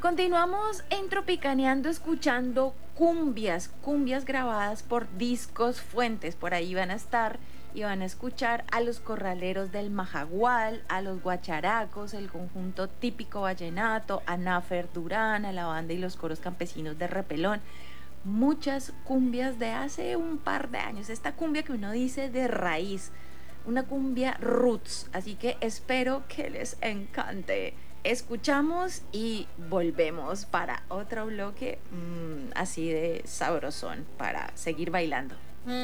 Continuamos en Tropicaneando escuchando cumbias grabadas por Discos Fuentes. Por ahí van a estar y van a escuchar a los Corraleros del Majagual, a los Guacharacos, el conjunto típico vallenato, a Nafer Durán, a la banda y los coros campesinos de Repelón. Muchas cumbias de hace un par de años. Esta cumbia que uno dice de raíz, una cumbia roots. Así que espero que les encante. Escuchamos y volvemos para otro bloque así de sabrosón para seguir bailando.